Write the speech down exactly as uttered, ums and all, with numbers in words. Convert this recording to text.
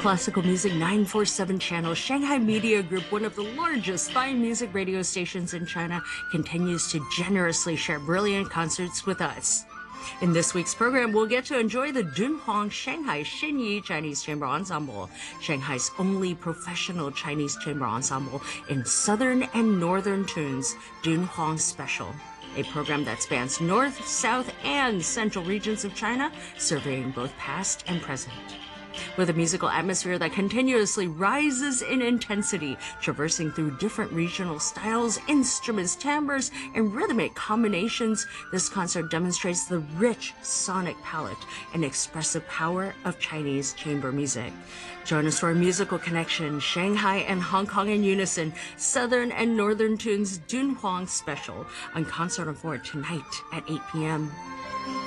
Classical Music nine forty-seven channel, Shanghai Media Group, one of the largest fine music radio stations in China, continues to generously share brilliant concerts with us. In this week's program, we'll get to enjoy the Dunhuang Shanghai Xinyi Chinese Chamber Ensemble, Shanghai's only professional Chinese chamber ensemble in southern and northern tunes, Dunhuang Special, a program that spans north, south, and central regions of China, surveying both past and present. With a musical atmosphere that continuously rises in intensity, traversing through different regional styles, instruments, timbres, and rhythmic combinations, this concert demonstrates the rich sonic palette and expressive power of Chinese chamber music. Join us for a musical connection, Shanghai and Hong Kong in unison, Southern and Northern Tunes Dunhuang Special, on Concert on Four tonight at eight p.m.